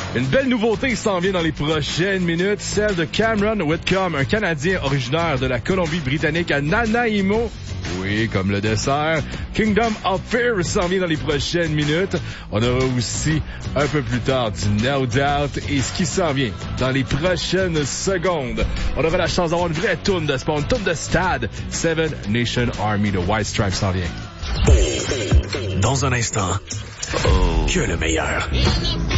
Une belle nouveauté s'en vient dans les prochaines minutes, celle de Cameron Whitcomb, un Canadien originaire de la Colombie-Britannique à Nanaimo. Oui, comme le dessert. Kingdom of Fear s'en vient dans les prochaines minutes. On aura aussi un peu plus tard du No Doubt et ce qui s'en vient dans les prochaines secondes. On aura la chance d'avoir une vraie tourne de sport, une tourne de stade. Seven Nation Army de White Stripes s'en vient. Dans un instant, que le meilleur.